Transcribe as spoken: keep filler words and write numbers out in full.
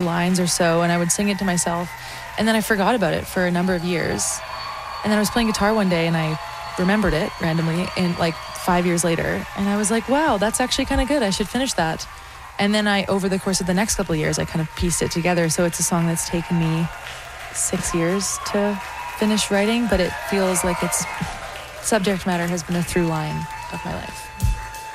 lines or so, and I would sing it to myself. And then I forgot about it for a number of years. And then I was playing guitar one day and I remembered it randomly in like five years later. And I was like, wow, that's actually kind of good. I should finish that. And then I, over the course of the next couple of years, I kind of pieced it together. So it's a song that's taken me six years to finish writing, but it feels like its subject matter has been a through line of my life.